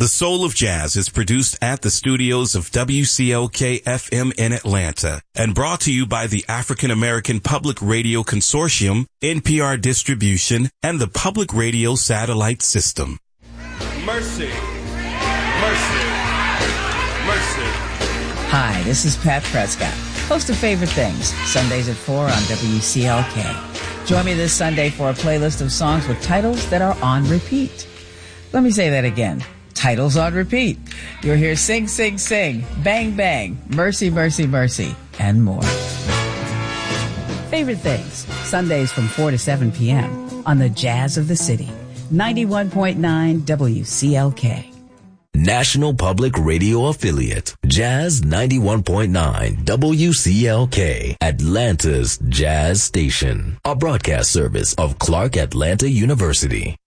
The Soul of Jazz is produced at the studios of WCLK-FM in Atlanta and brought to you by the African American Public Radio Consortium, NPR Distribution, and the Public Radio Satellite System. Mercy. Mercy. Mercy. Hi, this is Pat Prescott, host of Favorite Things, Sundays at 4 on WCLK. Join me this Sunday for a playlist of songs with titles that are on repeat. Let me say that again. Titles on repeat. You'll hear Sing, Sing, Sing, Bang, Bang, Mercy, Mercy, Mercy, and more. Favorite Things, Sundays from 4 to 7 p.m. on the Jazz of the City, 91.9 WCLK. National Public Radio Affiliate, Jazz 91.9 WCLK, Atlanta's Jazz Station, a broadcast service of Clark Atlanta University.